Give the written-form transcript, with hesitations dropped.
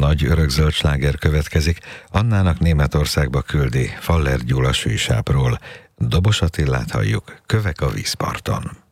nagy örökzöld sláger következik, Annának Németországba küldi Faller Gyula Sűsápról. Dobos Attilát halljuk, Kövek a vízparton.